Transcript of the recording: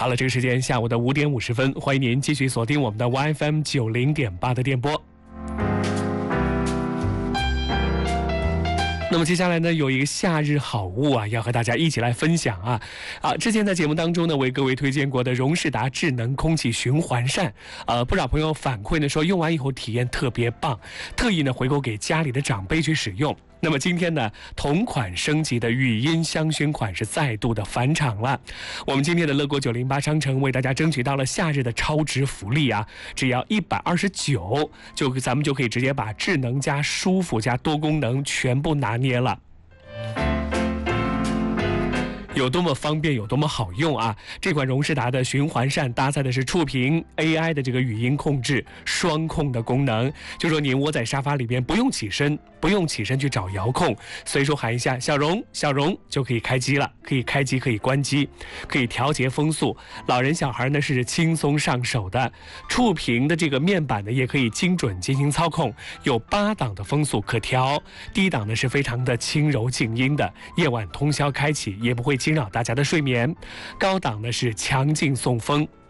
好了，这个时间下午的5点50分，欢迎您继续锁定我们的 YFM 90.8的电波。那么接下来呢，有一个夏日好物啊，要和大家一起来分享啊。之前在节目当中呢，为各位推荐过的荣仕达智能空气循环扇，不少朋友反馈呢说用完以后体验特别棒，特意呢回购给家里的长辈去使用。那么今天呢，同款升级的语音香薰款是再度的返场了。我们今天的乐国908商城为大家争取到了夏日的超值福利啊，只要129，咱们就可以直接把智能加舒服加多功能全部拿捏了。有多么方便，有多么好用啊！这款荣仕达的循环扇搭载的是触屏 AI 的这个语音控制双控的功能，就说您窝在沙发里边不用起身去找遥控，随手喊一下小荣就可以开机了，可以开机可以关机，可以调节风速，老人小孩呢是轻松上手的。触屏的这个面板呢也可以精准进行操控，有8档的风速可调，低档呢是非常的轻柔静音的，夜晚通宵开启也不会惊扰大家的睡眠。高档呢是强劲送风，